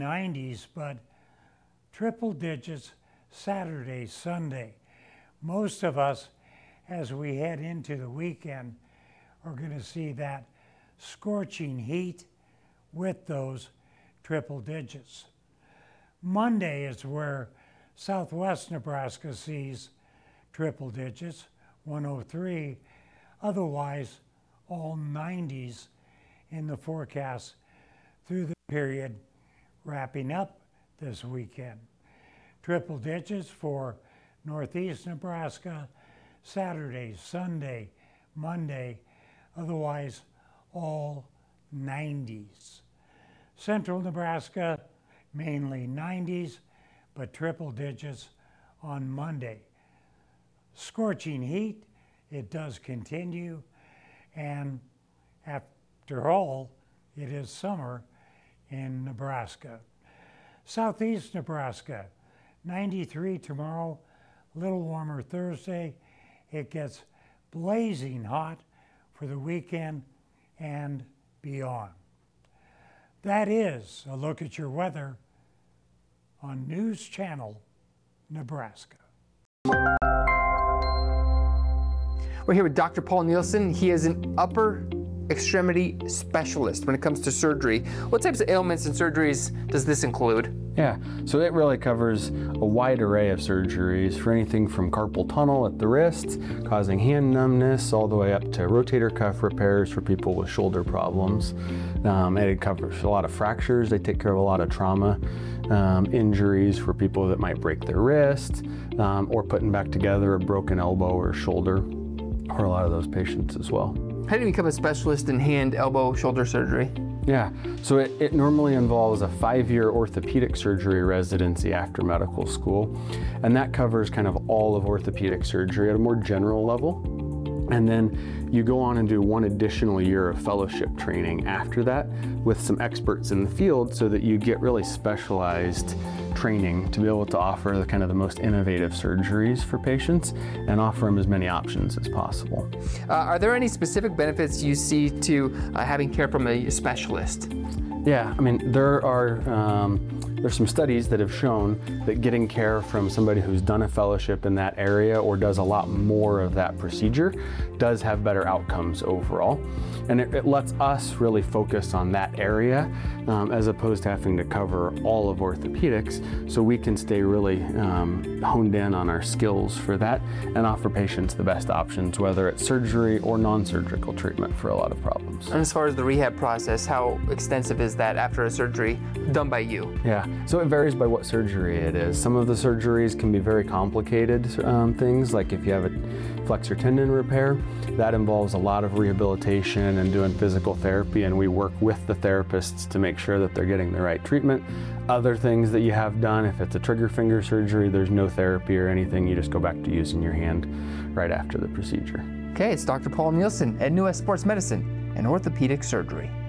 90s, but triple digits Saturday, Sunday. Most of us, as we head into the weekend, are going to see that scorching heat with those triple digits. Monday is where southwest Nebraska sees triple digits, 103. Otherwise, all 90s in the forecast through the period wrapping up this weekend. Triple digits for northeast Nebraska, Saturday, Sunday, Monday, otherwise all 90s. Central Nebraska, mainly 90s, but triple digits on Monday. Scorching heat, it does continue, and after all, it is summer in Nebraska. Southeast Nebraska, 93 tomorrow, a little warmer Thursday. It gets blazing hot for the weekend and beyond. That is a look at your weather on News Channel, Nebraska. We're here with Dr. Paul Nielsen. He is an upper extremity specialist when it comes to surgery. What types of ailments and surgeries does this include? Yeah, so it really covers a wide array of surgeries for anything from carpal tunnel at the wrist, causing hand numbness, all the way up to rotator cuff repairs for people with shoulder problems. It covers a lot of fractures. They take care of a lot of trauma injuries for people that might break their wrist, or putting back together a broken elbow or shoulder for a lot of those patients as well. How do you become a specialist in hand, elbow, shoulder surgery? Yeah, so it normally involves a 5-year orthopedic surgery residency after medical school, and that covers kind of all of orthopedic surgery at a more general level. And then you go on and do 1 additional year of fellowship training after that with some experts in the field so that you get really specialized training to be able to offer the kind of the most innovative surgeries for patients and offer them as many options as possible. Are there any specific benefits you see to having care from a specialist? Yeah, I mean, there's some studies that have shown that getting care from somebody who's done a fellowship in that area or does a lot more of that procedure does have better outcomes overall. And it lets us really focus on that area as opposed to having to cover all of orthopedics, so we can stay really honed in on our skills for that and offer patients the best options, whether it's surgery or non-surgical treatment for a lot of problems. And as far as the rehab process, how extensive is that after a surgery done by you? Yeah, so it varies by what surgery it is. Some of the surgeries can be very complicated things, like if you have a flexor tendon repair, that involves a lot of rehabilitation and doing physical therapy, and we work with the therapists to make sure that they're getting the right treatment. Other things that you have done, if it's a trigger finger surgery, there's no therapy or anything, you just go back to using your hand right after the procedure. Okay, it's Dr. Paul Nielsen at New West Sports Medicine and Orthopedic Surgery.